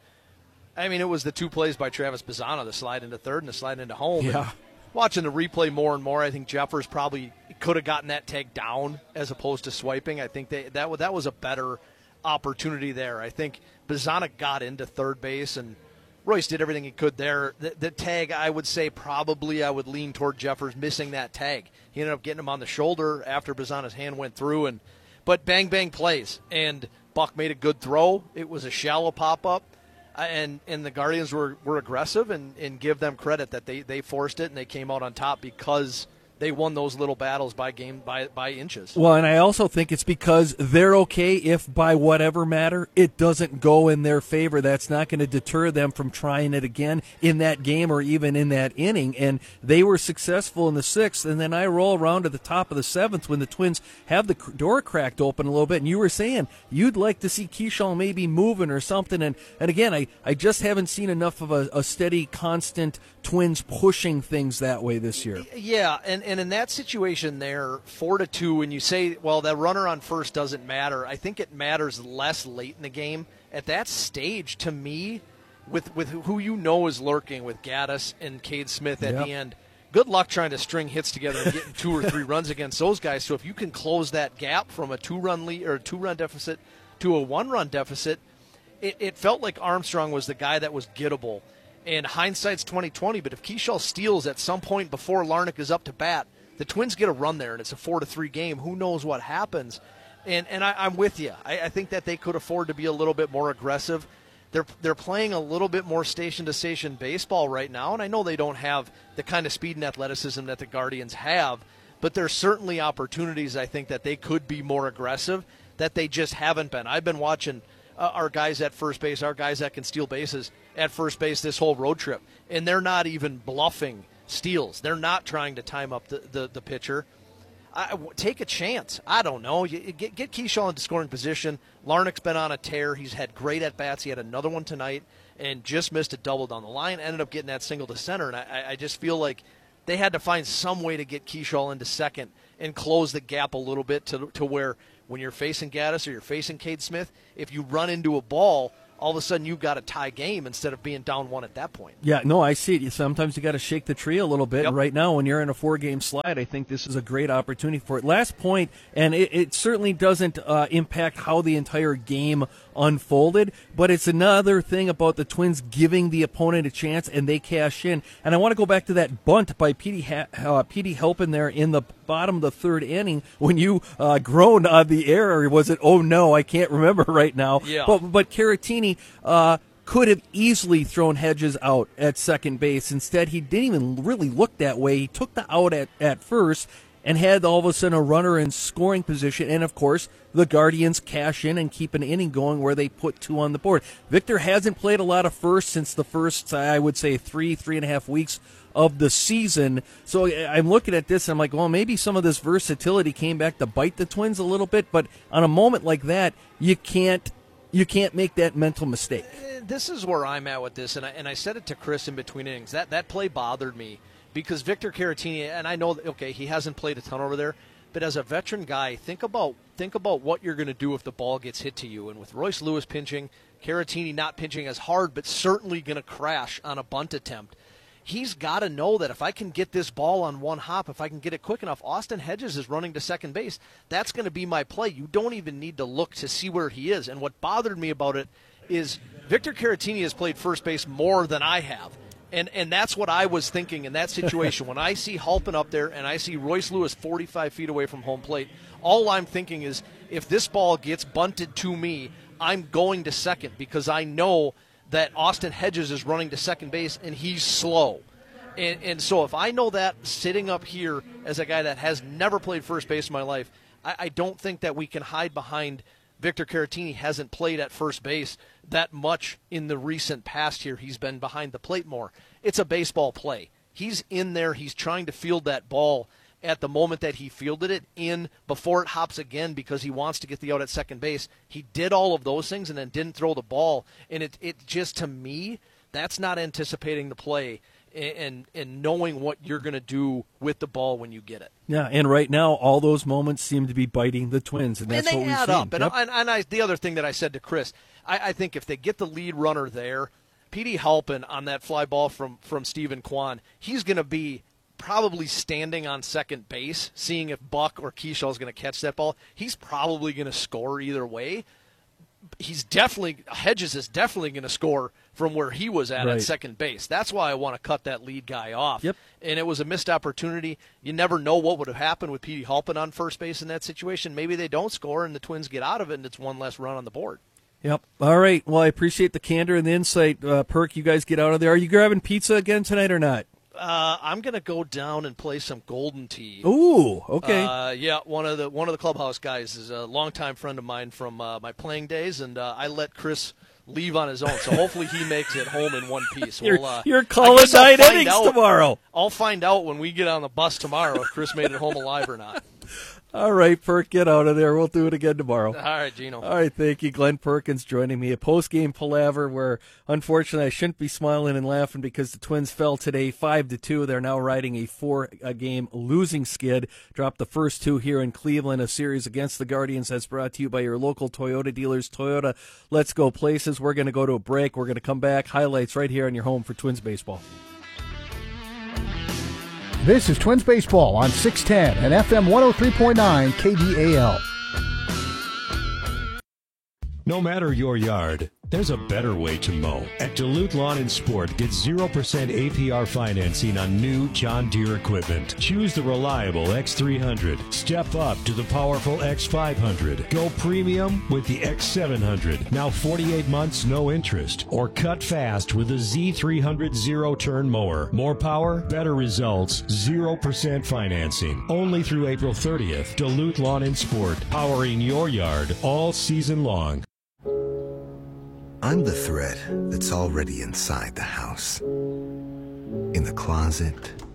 I mean, it was the two plays by Travis Bazzana, the slide into third and the slide into home. Yeah. And watching the replay more and more, I think Jeffers probably could have gotten that tag down as opposed to swiping. I think they, that, that was a better opportunity there. I think Bazzana got into third base, and Royce did everything he could there. The, the tag, I would say probably I would lean toward Jeffers missing that tag. He ended up getting him on the shoulder after Bazzana's hand went through, and but bang, bang plays, and Buck made a good throw. It was a shallow pop-up, and, and the Guardians were, were aggressive, and, and give them credit that they, they forced it and they came out on top because they won those little battles by game by by inches. Well, and I also think it's because they're okay if by whatever matter it doesn't go in their favor. That's not going to deter them from trying it again in that game or even in that inning. And they were successful in the sixth, and then I roll around to the top of the seventh when the Twins have the door cracked open a little bit. And you were saying you'd like to see Keyshawn maybe moving or something. And, and again, I, I just haven't seen enough of a, a steady, constant Twins pushing things that way this year. Yeah, and, and in that situation there, four to two, and you say, well, that runner on first doesn't matter. I think it matters less late in the game. At that stage, to me, with with who you know is lurking with Gaddis and Cade Smith at Yep. the end, good luck trying to string hits together and getting two or three runs against those guys. So if you can close that gap from a two-run lead or a two-run deficit to a one-run deficit, it, it felt like Armstrong was the guy that was gettable. And hindsight's twenty twenty, but if Keyshawn steals at some point before Larnach is up to bat, the Twins get a run there, and it's a four to three game. Who knows what happens? And and I, I'm with you. I, I think that they could afford to be a little bit more aggressive. They're they're playing a little bit more station to station baseball right now, and I know they don't have the kind of speed and athleticism that the Guardians have, but there's certainly opportunities. I think that they could be more aggressive that they just haven't been. I've been watching uh, our guys at first base, our guys that can steal bases at first base this whole road trip, and they're not even bluffing steals. They're not trying to time up the, the, the pitcher. I, take a chance. I don't know. You, get, get Keyshaw into scoring position. Larnach's been on a tear. He's had great at-bats. He had another one tonight and just missed a double down the line. Ended up getting that single to center, and I, I just feel like they had to find some way to get Keyshaw into second and close the gap a little bit to, to where when you're facing Gaddis or you're facing Cade Smith, if you run into a ball, all of a sudden you've got a tie game instead of being down one at that point. Yeah, no, I see it. Sometimes you got to shake the tree a little bit. Yep. And right now, when you're in a four-game slide, I think this is a great opportunity for it. Last point, and it, it certainly doesn't uh, impact how the entire game unfolded, but it's another thing about the Twins giving the opponent a chance, and they cash in. And I want to go back to that bunt by Petey, ha- uh, Petey Halpin there in the bottom of the third inning when you uh, groaned on the air, or was it, oh no, I can't remember right now. Yeah. But, but Caratini uh, could have easily thrown Hedges out at second base. Instead, he didn't even really look that way. He took the out at, at first and had all of a sudden a runner in scoring position. And, of course, the Guardians cash in and keep an inning going where they put two on the board. Victor hasn't played a lot of first since the first, I would say, three, three and a half weeks of the season. So I'm looking at this and I'm like, well, maybe some of this versatility came back to bite the Twins a little bit. But on a moment like that, you can't you can't make that mental mistake. This is where I'm at with this, and I, and I said it to Chris in between innings. That, that play bothered me because Victor Caratini, and I know, that, okay, he hasn't played a ton over there, but as a veteran guy, think about think about what you're going to do if the ball gets hit to you. And with Royce Lewis pinching, Caratini not pinching as hard, but certainly going to crash on a bunt attempt, he's got to know that if I can get this ball on one hop, if I can get it quick enough, Austin Hedges is running to second base. That's going to be my play. You don't even need to look to see where he is. And what bothered me about it is Victor Caratini has played first base more than I have. And and that's what I was thinking in that situation. When I see Halpin up there and I see Royce Lewis forty-five feet away from home plate, all I'm thinking is if this ball gets bunted to me, I'm going to second because I know that Austin Hedges is running to second base and he's slow. And, and so if I know that sitting up here as a guy that has never played first base in my life, I, I don't think that we can hide behind Victor Caratini hasn't played at first base that much in the recent past here. He's been behind the plate more. It's a baseball play. He's in there. He's trying to field that ball at the moment that he fielded it in before it hops again because he wants to get the out at second base. He did all of those things and then didn't throw the ball. And it, it just, to me, that's not anticipating the play and and knowing what you're going to do with the ball when you get it. Yeah, and right now all those moments seem to be biting the Twins, and that's and they what we've add seen. up. And, yep. and, and I, the other thing that I said to Chris, I, I think if they get the lead runner there, Petey Halpin on that fly ball from, from Stephen Kwan, he's going to be probably standing on second base, seeing if Buck or Keyshaw is going to catch that ball. He's probably going to score either way. He's definitely Hedges is definitely going to score from where he was at right. at second base. That's why I want to cut that lead guy off. Yep. And it was a missed opportunity. You never know what would have happened with Petey Halpin on first base in that situation. Maybe they don't score and the Twins get out of it and it's one less run on the board. Yep. All right. Well, I appreciate the candor and the insight. Uh, Perk, you guys get out of there. Are you grabbing pizza again tonight or not? Uh, I'm gonna go down and play some Golden Tee. Ooh, okay. Uh, yeah, one of the one of the clubhouse guys is a longtime friend of mine from uh, my playing days, and uh, I let Chris leave on his own. So hopefully he makes it home in one piece. You're, we'll, uh, you're calling nine innings out, tomorrow. I'll find out when we get on the bus tomorrow if Chris made it home alive or not. All right, Perk, get out of there. We'll do it again tomorrow. All right, Gino. All right, thank you. Glenn Perkins joining me. A post-game palaver where, unfortunately, I shouldn't be smiling and laughing because the Twins fell today five to two. They're now riding a four-game losing skid. Dropped the first two here in Cleveland. A series against the Guardians that's brought to you by your local Toyota dealers. Toyota, let's go places. We're going to go to a break. We're going to come back. Highlights right here on your home for Twins baseball. This is Twins Baseball on six ten and F M one oh three point nine K D A L. No matter your yard, there's a better way to mow. At Duluth Lawn and Sport, get zero percent A P R financing on new John Deere equipment. Choose the reliable X three hundred. Step up to the powerful X five hundred. Go premium with the X seven hundred. Now forty-eight months, no interest. Or cut fast with the Z three hundred zero-turn mower. More power, better results, zero percent financing. Only through April thirtieth. Duluth Lawn and Sport, powering your yard all season long. I'm the thread that's already inside the house. In the closet,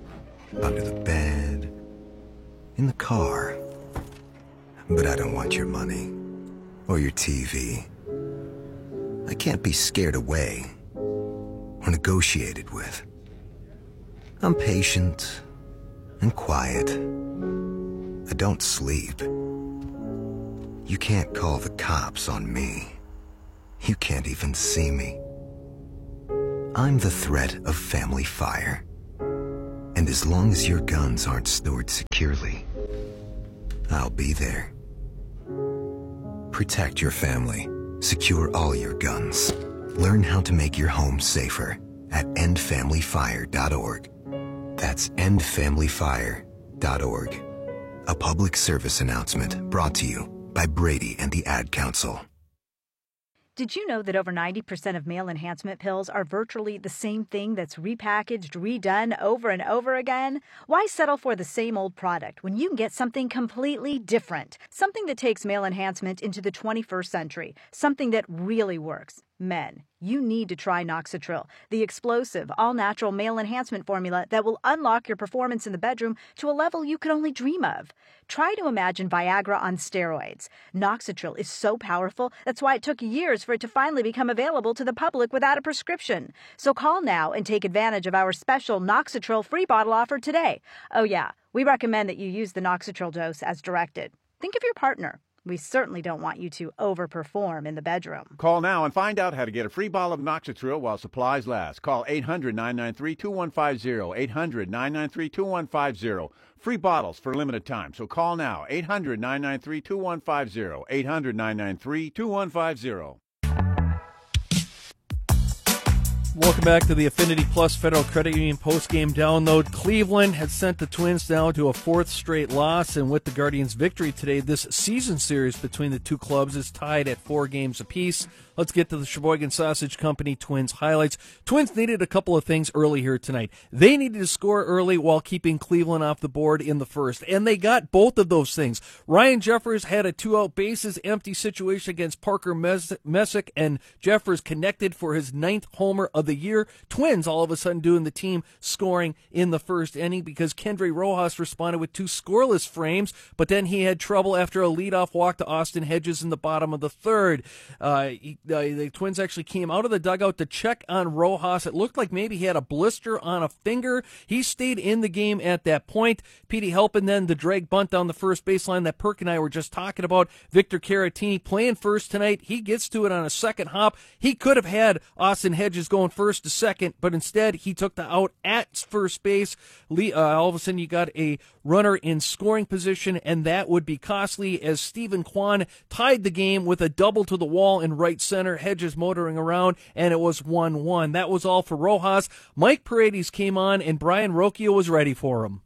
under the bed, in the car. But I don't want your money or your T V. I can't be scared away or negotiated with. I'm patient and quiet. I don't sleep. You can't call the cops on me. You can't even see me. I'm the threat of family fire. And as long as your guns aren't stored securely, I'll be there. Protect your family. Secure all your guns. Learn how to make your home safer at end family fire dot org. That's end family fire dot org. A public service announcement brought to you by Brady and the Ad Council. Did you know that over ninety percent of male enhancement pills are virtually the same thing that's repackaged, redone over and over again? Why settle for the same old product when you can get something completely different? Something that takes male enhancement into the twenty-first century. Something that really works. Men, you need to try Noxitril, the explosive, all-natural male enhancement formula that will unlock your performance in the bedroom to a level you could only dream of. Try to imagine Viagra on steroids. Noxitril is so powerful, that's why it took years for it to finally become available to the public without a prescription. So call now and take advantage of our special Noxitril free bottle offer today. Oh yeah, we recommend that you use the Noxitril dose as directed. Think of your partner. We certainly don't want you to overperform in the bedroom. Call now and find out how to get a free bottle of Noxitril while supplies last. Call eight hundred, nine nine three, two one five zero, eight hundred, nine nine three, two one five zero. Free bottles for limited time. So call now, eight hundred, nine nine three, two one five zero, eight hundred, nine nine three, two one five zero. Welcome back to the Affinity Plus Federal Credit Union postgame download. Cleveland has sent the Twins down to a fourth straight loss, and with the Guardians' victory today, this season series between the two clubs is tied at four games apiece. Let's get to the Sheboygan Sausage Company Twins highlights. Twins needed a couple of things early here tonight. They needed to score early while keeping Cleveland off the board in the first, and they got both of those things. Ryan Jeffers had a two-out bases empty situation against Parker Messick, and Jeffers connected for his ninth homer of the year. Twins all of a sudden doing the team scoring in the first inning because Kendry Rojas responded with two scoreless frames, but then he had trouble after a leadoff walk to Austin Hedges in the bottom of the third. Uh, he, uh, the Twins actually came out of the dugout to check on Rojas. It looked like maybe he had a blister on a finger. He stayed in the game at that point. Petey helping then the drag bunt down the first baseline that Perk and I were just talking about. Victor Caratini playing first tonight. He gets to it on a second hop. He could have had Austin Hedges going first to second, but instead he took the out at first base. Lee, uh, all of a sudden you got a runner in scoring position, and that would be costly as Stephen Kwan tied the game with a double to the wall in right center. Hedges motoring around, and it was one one. That was all for Rojas. Mike Paredes came on, and Brian Rocchio was ready for him.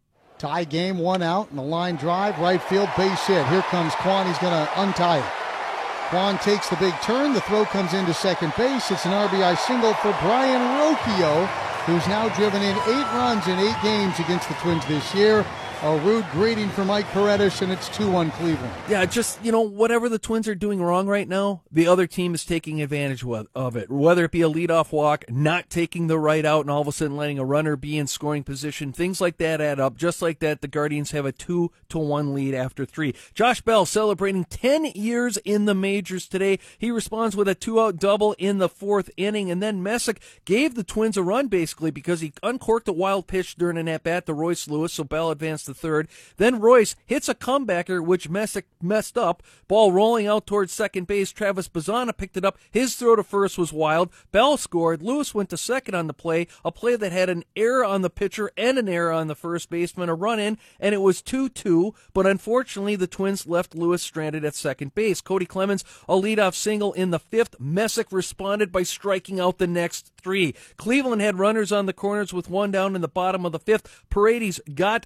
Tie game, one out, and the line drive, right field, base hit. Here comes Kwan. He's going to untie it. Kwan takes the big turn. The throw comes into second base. It's an R B I single for Brian Rocchio, who's now driven in eight runs in eight games against the Twins this year. A rude greeting for Mike Paredes, and it's two one Cleveland. Yeah, just, you know, whatever the Twins are doing wrong right now, the other team is taking advantage of it. Whether it be a leadoff walk, not taking the right out, and all of a sudden letting a runner be in scoring position, things like that add up. Just like that, the Guardians have a two to one lead after three. Josh Bell celebrating ten years in the majors today. He responds with a two-out double in the fourth inning, and then Messick gave the Twins a run, basically, because he uncorked a wild pitch during an at-bat to Royce Lewis, so Bell advanced the third. Then Royce hits a comebacker, which Messick messed up. Ball rolling out towards second base. Travis Bazzana picked it up. His throw to first was wild. Bell scored. Lewis went to second on the play, a play that had an error on the pitcher and an error on the first baseman, a run in, and it was two two, but unfortunately the Twins left Lewis stranded at second base. Cody Clemens, a leadoff single in the fifth. Messick responded by striking out the next three. Cleveland had runners on the corners with one down in the bottom of the fifth. Paredes got the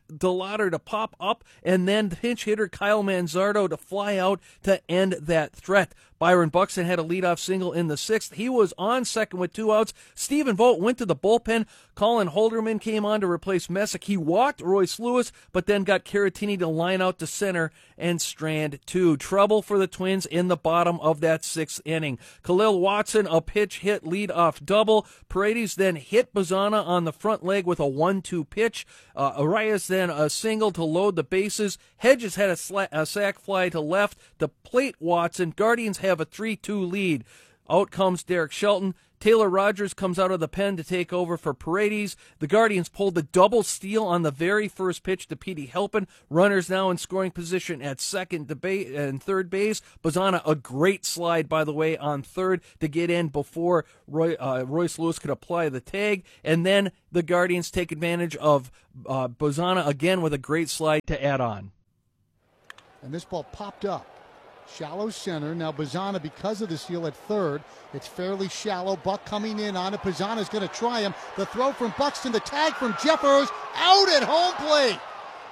spotter to pop up, and then pinch hitter Kyle Manzardo to fly out to end that threat. Byron Buxton had a leadoff single in the sixth. He was on second with two outs. Stephen Vogt went to the bullpen. Colin Holderman came on to replace Messick. He walked Royce Lewis, but then got Caratini to line out to center and strand two. Trouble for the Twins in the bottom of that sixth inning. Khalil Watson, a pitch hit leadoff double. Paredes then hit Bazana on the front leg with a one two pitch. Uh, Arias then a single to load the bases. Hedges had a, sla- a sac fly to left to plate Watson. Guardians have a three two lead. Out comes Derek Shelton. Taylor Rogers comes out of the pen to take over for Paredes. The Guardians pulled the double steal on the very first pitch to Petey Halpin. Runners now in scoring position at second debate and third base. Bazana, a great slide, by the way, on third to get in before Roy, uh, Royce Lewis could apply the tag. And then the Guardians take advantage of uh, Bazana again with a great slide to add on. And this ball popped up. Shallow center. Now Bazana, because of the steal at third, it's fairly shallow. Buck coming in on it. Bazana's going to try him. The throw from Buxton, the tag from Jeffers, out at home plate.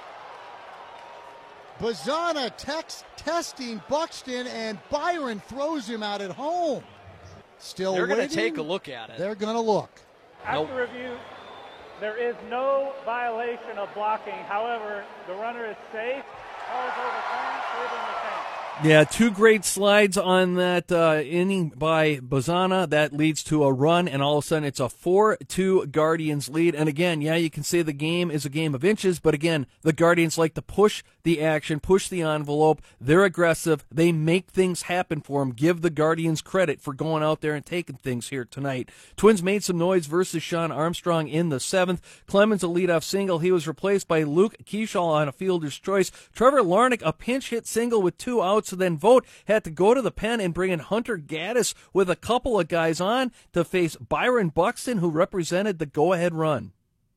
Bazana tex- testing Buxton, and Byron throws him out at home. Still They're waiting. going to take a look at it. They're going to look. After Nope. review, there is no violation of blocking. However, the runner is safe. Ball is overturned. Cleveland retains. Yeah, two great slides on that uh, inning by Bazana. That leads to a run, and all of a sudden it's a four two Guardians lead. And again, yeah, you can say the game is a game of inches, but again, the Guardians like to push the action, push the envelope. They're aggressive. They make things happen for them. Give the Guardians credit for going out there and taking things here tonight. Twins made some noise versus Sean Armstrong in the seventh. Clemens, a leadoff single. He was replaced by Luke Keeschall on a fielder's choice. Trevor Larnach, a pinch hit single with two outs. So then Vogt had to go to the pen and bring in Hunter Gaddis with a couple of guys on to face Byron Buxton, who represented the go-ahead run.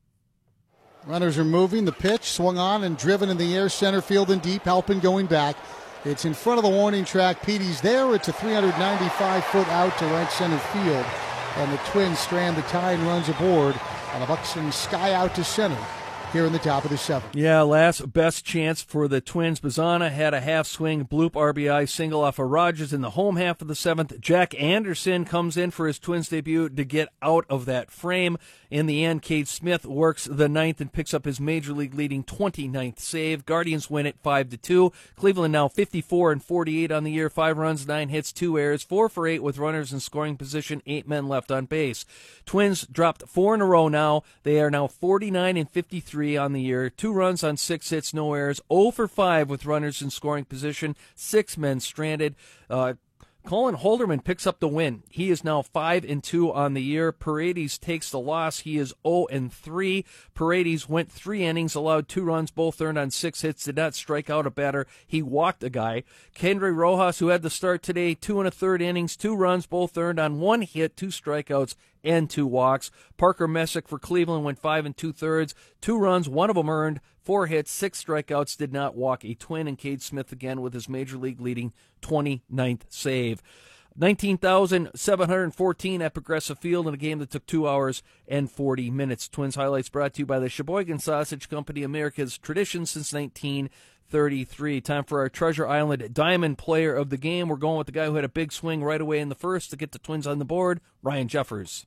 Runners are moving. The pitch swung on and driven in the air, center field and deep. Halpin going back. It's in front of the warning track. Petey's there. It's a three hundred ninety-five foot out to right center field. And the Twins strand the tie and runs aboard on a Buxton sky out to center here in the top of the seventh. Yeah, last best chance for the Twins. Bazana had a half-swing bloop R B I single off of Rogers in the home half of the seventh. Jack Anderson comes in for his Twins debut to get out of that frame. In the end, Cade Smith works the ninth and picks up his major league leading twenty-ninth save. Guardians win it five to two. Cleveland now fifty-four and forty-eight on the year. Five runs, nine hits, two errors, four for eight with runners in scoring position, eight men left on base. Twins dropped four in a row now. They are now forty-nine and fifty-three on the year. Two runs on six hits, no errors. zero for five with runners in scoring position, six men stranded. Uh, Colin Holderman picks up the win. He is now five and two on the year. Paredes takes the loss. He is zero and three. Paredes went three innings, allowed two runs, both earned on six hits, did not strike out a batter. He walked a guy. Kendry Rojas, who had the start today, two and a third innings, two runs, both earned on one hit, two strikeouts, and two walks. Parker Messick for Cleveland went five and two thirds, two runs, one of them earned, four hits, six strikeouts, did not walk a Twin, and Cade Smith again with his major league leading twenty-ninth save. nineteen thousand seven hundred fourteen at Progressive Field in a game that took two hours and forty minutes. Twins highlights brought to you by the Sheboygan Sausage Company, America's tradition since nineteen thirty-three. Time for our Treasure Island Diamond Player of the game. We're going with the guy who had a big swing right away in the first to get the Twins on the board, Ryan Jeffers.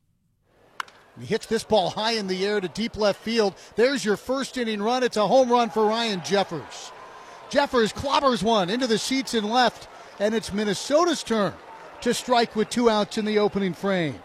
He hits this ball high in the air to deep left field. There's your first inning run. It's a home run for Ryan Jeffers. Jeffers clobbers one into the seats and left, and it's Minnesota's turn to strike with two outs in the opening frame.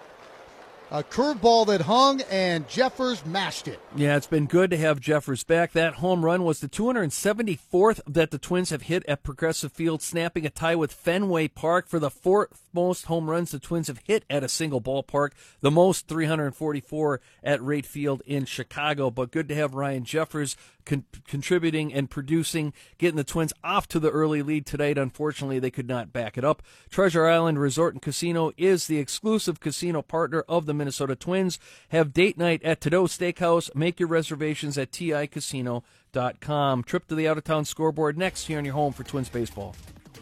A curveball that hung, and Jeffers mashed it. Yeah, it's been good to have Jeffers back. That home run was the two hundred seventy-fourth that the Twins have hit at Progressive Field, snapping a tie with Fenway Park for the fourth most home runs the Twins have hit at a single ballpark, the most three hundred forty-four at Rate Field in Chicago. But good to have Ryan Jeffers con- contributing and producing, getting the Twins off to the early lead tonight. Unfortunately, they could not back it up. Treasure Island Resort and Casino is the exclusive casino partner of the Minnesota Twins. Have date night at Tadeau Steakhouse. Make your reservations at T I casino dot com. Trip to the out-of-town scoreboard next here on your home for Twins baseball.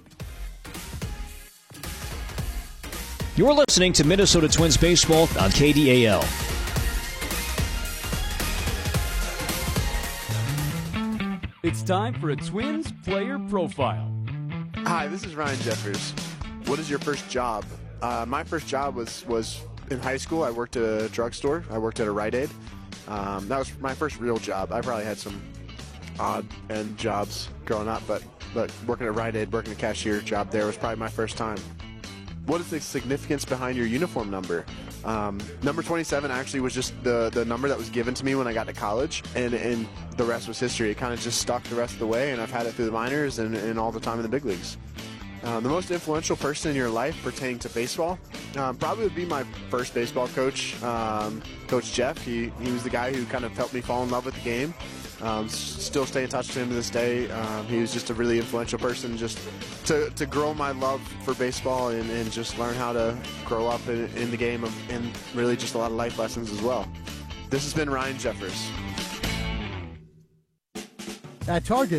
You're listening to Minnesota Twins baseball on K D A L. It's time for a Twins player profile. Hi, this is Ryan Jeffers. What is your first job? Uh, my first job was, was in high school. I worked at a drugstore. I worked at a Rite Aid. Um, that was my first real job. I probably had some odd end jobs growing up, but, but working at Rite Aid, working a cashier job there was probably my first time. What is the significance behind your uniform number? Um, number twenty-seven actually was just the, the number that was given to me when I got to college, and, and the rest was history. It kind of just stuck the rest of the way, and I've had it through the minors and, and all the time in the big leagues. Uh, the most influential person in your life pertaining to baseball um, probably would be my first baseball coach, um, Coach Jeff. He, he was the guy who kind of helped me fall in love with the game. Um, still stay in touch with him to this day. Um, he was just a really influential person just to, to grow my love for baseball and, and just learn how to grow up in, in the game of, and really just a lot of life lessons as well. This has been Ryan Jeffers. At Target,